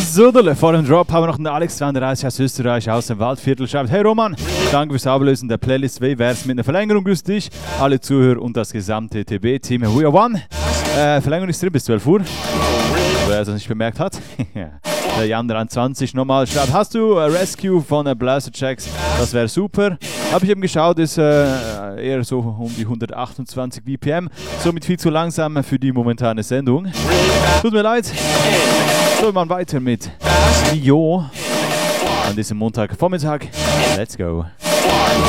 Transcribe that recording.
Sudele. Vor dem Drop haben wir noch den Alex 32 aus Österreich, aus dem Waldviertel. Schreibt: Hey Roman, danke fürs Ablösen der Playlist. Wie wär's mit einer Verlängerung? Grüß dich, alle Zuhörer und das gesamte TB-Team. We are one. Verlängerung ist drin bis 12 Uhr. Wer es nicht bemerkt hat. Der Jan 23 nochmal schreibt: Hast du Rescue von Blaster Jacks? Das wäre super. Habe ich eben geschaut, ist eher so um die 128 BPM. Somit viel zu langsam für die momentane Sendung. Tut mir leid. So, man weiter mit Dio an diesem Montagvormittag. Let's go.